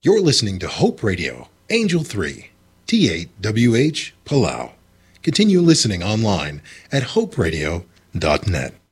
You're listening to Hope Radio, Angel 3, T8WH, Palau. Continue listening online at hoperadio.net.